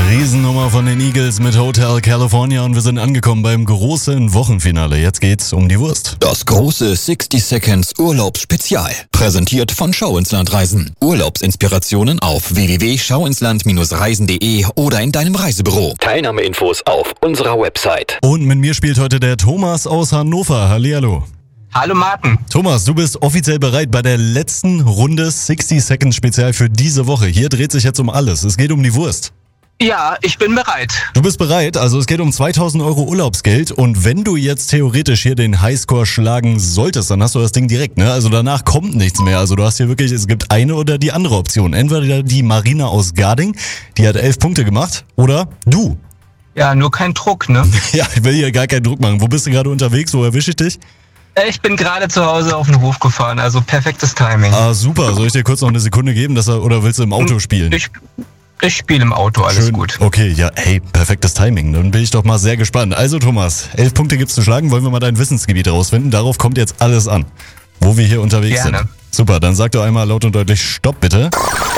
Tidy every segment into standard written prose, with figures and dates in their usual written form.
Riesennummer von den Eagles mit Hotel California und wir sind angekommen beim großen Wochenfinale. Jetzt geht's um die Wurst. Das große 60 Seconds Urlaubsspezial. Präsentiert von Schau ins Land Reisen. Urlaubsinspirationen auf www.schauinsland-reisen.de oder in deinem Reisebüro. Teilnahmeinfos auf unserer Website. Und mit mir spielt heute der Thomas aus Hannover. Hallihallo. Hallo Martin. Thomas, du bist offiziell bereit bei der letzten Runde 60 Seconds Spezial für diese Woche. Hier dreht sich jetzt um alles. Es geht um die Wurst. Ja, ich bin bereit. Du bist bereit, also es geht um 2.000 € Urlaubsgeld und wenn du jetzt theoretisch hier den Highscore schlagen solltest, dann hast du das Ding direkt, ne? Also danach kommt nichts mehr. Also du hast hier wirklich, es gibt eine oder die andere Option. Entweder die Marina aus Garding, die hat 11 Punkte gemacht, oder du. Ja, nur kein Druck, ne? Ja, ich will hier gar keinen Druck machen. Wo bist du gerade unterwegs? Wo erwische ich dich? Ich bin gerade zu Hause auf den Hof gefahren, also perfektes Timing. Ah, super. Soll ich dir kurz noch eine Sekunde geben, oder willst du im Auto spielen? Ich spiele im Auto, alles Schön. gut. Okay, ja, hey, perfektes Timing. Dann bin ich doch mal sehr gespannt. Also Thomas, 11 Punkte gibt's zu schlagen. Wollen wir mal dein Wissensgebiet rausfinden? Darauf kommt jetzt alles an, wo wir hier unterwegs sind. Super, dann sag doch einmal laut und deutlich Stopp, bitte.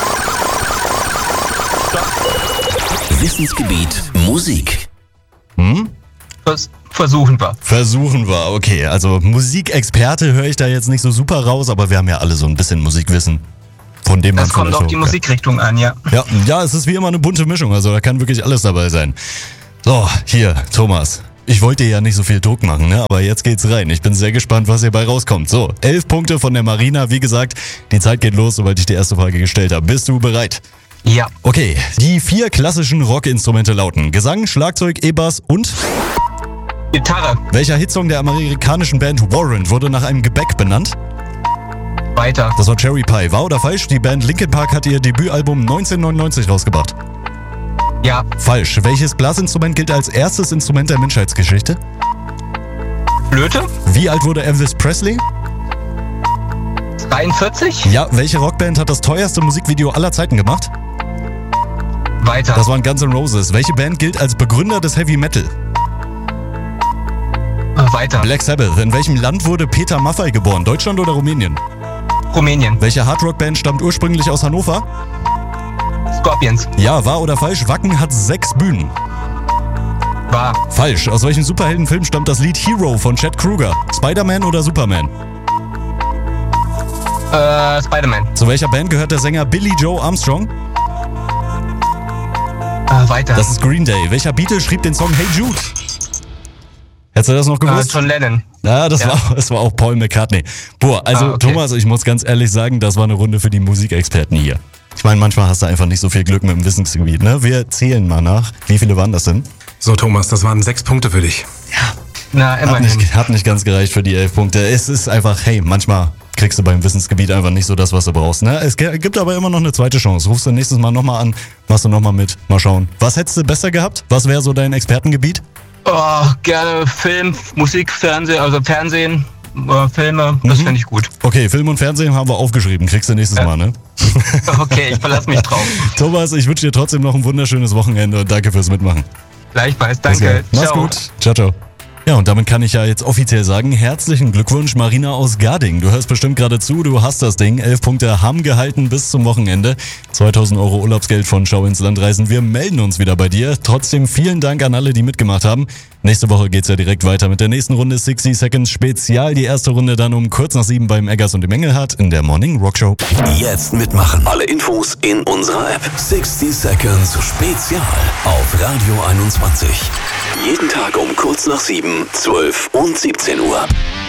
Stopp. Wissensgebiet Musik. Versuchen wir. Versuchen wir, okay. Also Musikexperte höre ich da jetzt nicht so super raus, aber wir haben ja alle so ein bisschen Musikwissen. Von dem man das kommt auf die Musikrichtung an, ja. Ja, es ist wie immer eine bunte Mischung, also da kann wirklich alles dabei sein. So, hier, Thomas. Ich wollte dir ja nicht so viel Druck machen, ne? Aber jetzt geht's rein. Ich bin sehr gespannt, was hierbei rauskommt. So, 11 Punkte von der Marina. Wie gesagt, die Zeit geht los, sobald ich die erste Frage gestellt habe. Bist du bereit? Ja. Okay, die 4 klassischen Rockinstrumente lauten Gesang, Schlagzeug, E-Bass und... Gitarre. Welcher Hitsong der amerikanischen Band Warrant wurde nach einem Gebäck benannt? Weiter. Das war Cherry Pie. Wahr oder falsch? Die Band Linkin Park hat ihr Debütalbum 1999 rausgebracht. Ja. Falsch. Welches Blasinstrument gilt als erstes Instrument der Menschheitsgeschichte? Flöte. Wie alt wurde Elvis Presley? 43. Ja. Welche Rockband hat das teuerste Musikvideo aller Zeiten gemacht? Weiter. Das waren Guns N' Roses. Welche Band gilt als Begründer des Heavy Metal? Weiter. Black Sabbath. In welchem Land wurde Peter Maffay geboren? Deutschland oder Rumänien? Rumänien. Welche Hardrock-Band stammt ursprünglich aus Hannover? Scorpions. Ja, wahr oder falsch? Wacken hat 6 Bühnen. Wahr. Falsch. Aus welchem Superheldenfilm stammt das Lied Hero von Chad Kroeger? Spider-Man oder Superman? Spider-Man. Zu welcher Band gehört der Sänger Billy Joe Armstrong? Weiter. Das ist Green Day. Welcher Beatle schrieb den Song Hey Jude? Hättest du das noch gewusst? John Lennon. Ja, das war auch Paul McCartney. Boah, also okay. Thomas, ich muss ganz ehrlich sagen, das war eine Runde für die Musikexperten hier. Ich meine, manchmal hast du einfach nicht so viel Glück mit dem Wissensgebiet, ne? Wir zählen mal nach. Wie viele waren das denn? So, Thomas, das waren 6 Punkte für dich. Ja. Na, immerhin. Hat nicht ganz gereicht für die 11 Punkte. Es ist einfach, hey, manchmal kriegst du beim Wissensgebiet einfach nicht so das, was du brauchst. Ne? Es gibt aber immer noch eine zweite Chance. Rufst du nächstes Mal nochmal an, machst du nochmal mit. Mal schauen. Was hättest du besser gehabt? Was wäre so dein Expertengebiet? Oh, gerne Film, Musik, Fernsehen, also Fernsehen, Filme, das fände ich gut. Okay, Film und Fernsehen haben wir aufgeschrieben. Kriegst du nächstes Mal, ne? Okay, ich verlasse mich drauf. Thomas, ich wünsche dir trotzdem noch ein wunderschönes Wochenende und danke fürs Mitmachen. Gleichfalls, danke. Mach's gut. Ciao, ciao. Ja, und damit kann ich ja jetzt offiziell sagen, herzlichen Glückwunsch Marina aus Garding. Du hörst bestimmt gerade zu, du hast das Ding. 11 Punkte haben gehalten bis zum Wochenende. 2.000 € Urlaubsgeld von Schau ins Land Reisen. Wir melden uns wieder bei dir. Trotzdem vielen Dank an alle, die mitgemacht haben. Nächste Woche geht's ja direkt weiter mit der nächsten Runde 60 Seconds Spezial. Die erste Runde dann um kurz nach 7 beim Eggers und dem Engelhardt in der Morning Rock Show. Jetzt mitmachen. Alle Infos in unserer App. 60 Seconds Spezial auf Radio 21. Jeden Tag um kurz nach 7, 12 und 17 Uhr.